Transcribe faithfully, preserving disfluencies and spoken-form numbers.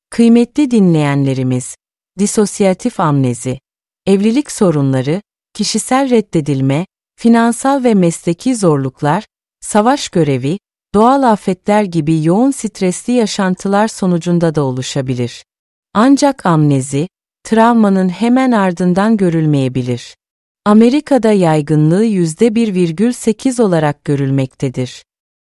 Kıymetli dinleyenlerimiz, disosyatif amnezi, evlilik sorunları, kişisel reddedilme, finansal ve mesleki zorluklar, savaş görevi, doğal afetler gibi yoğun stresli yaşantılar sonucunda da oluşabilir. Ancak amnezi, travmanın hemen ardından görülmeyebilir. Amerika'da yaygınlığı yüzde bir virgül sekiz olarak görülmektedir.